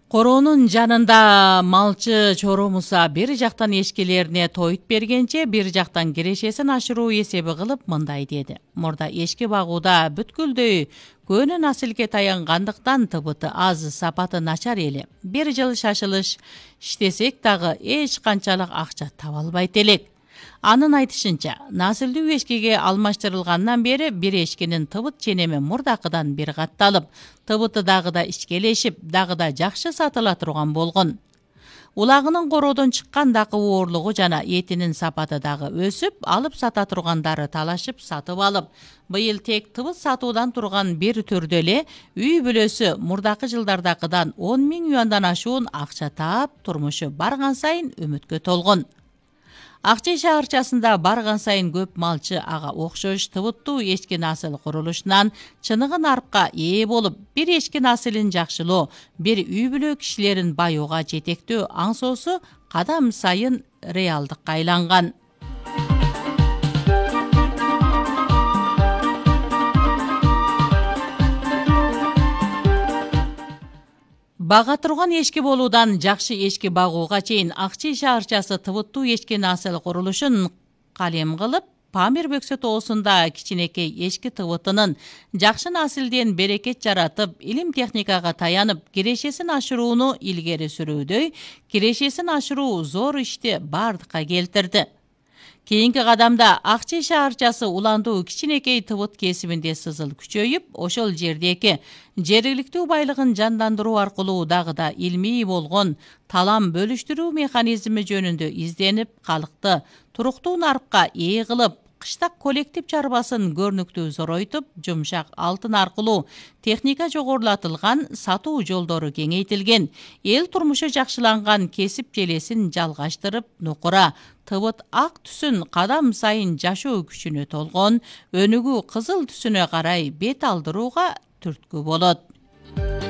Короонун жанында малчы Чоро Муса бир жактан эшкелерине тоyut бергенче бир жактан кирешесин ашыруу эсеби кылып мындай деди. Мурда эшки багууда бүткүлдөй көөнө населге таянгандыктан тыбыты аз, сапаты начар эле. Бир жыл шашылыш иштесек дагы эч канчалык акча таба албайт элек. Анын айтышынча, насылдуу эшкеге алмаштырылгандан бери бир эшкенин тыбыт ченеми мурдакыдан бир катталып, тыбыты дагы да ичкелешип, дагы да жакшы сатыла турган болгон. Улагынын короодон чыккан дакы оорлугу жана этинин сапаты дагы өсүп, алып сата тургандары талашып сатып алып, быйыл тек тыбыт сатуудан турган бир түрдө эле үй бүлөсү мурдакы жылдардакыдан 10 000 юандан ашуун акча таап, турмушу барган сайын үмүткө толгон. Акчай шаарчасында барган сайын көп малчы ага окшош тыбыттуу эшки насыл курулушунан чыныгы нарыкка ээ болуп, бир эшки насылын жакшылоо, бир үй бүлө кишилерин баюуга жетектөө аңсоосу кадам сайын реалдыкка айланган. Бага турган эшки болуудан жакшы эшки багууга чейин Акчай шаарчасы тыбыттуу эшки насыл курулушун калем кылып, Памир Бөксө тоосунда кичинекей эшки тыбытынын жакшы насилден берекет жаратып, илим техникага таянып, кирешесин ашырууну илгери сүрүүдөй, кирешесин ашыруу зор ишти бардыкка келтирди. Кийинки кадамда Акчай шаарчасы уландуу кичинекей тыбыт кесибинде сызыл күчөйүп, ошол жердеги жергиликтүү байлыгын жандандыруу аркылуу дагы да илмий болгон талам бөлүштүрүү механизми жөнүндө изденип, калкты туруктуу нарыкка ээ кылып, кыштак коллектив чарбасын көрнүктүү зоройтуп, жумшак алтын аркылуу техника жогорулатылган, сатуу жолдору кеңейтилген, эл турмушу жакшыланган кесип желесин жалгаштырып, нукура тыбыт ак түсүн кадам сайын жашоо күчүнө толгон, өнүгүү кызыл түсүнө карай бет алдырууга түрткү болот.